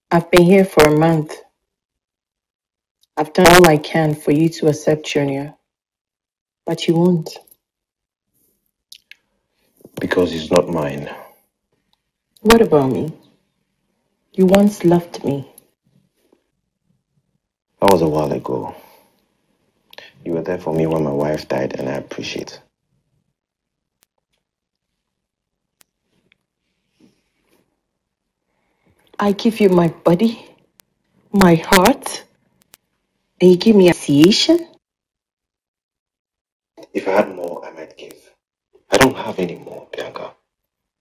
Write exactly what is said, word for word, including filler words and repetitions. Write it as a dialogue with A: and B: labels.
A: I've been here for a month. I've done all I can for you to accept Junior. But you won't.
B: Because he's not mine.
A: What about me? You once loved me.
B: That was a while ago. You were there for me when my wife died, and I appreciate.
A: I give you my body, my heart, and you give me appreciation?
B: If I had more, I might give. I don't have any more, Bianca.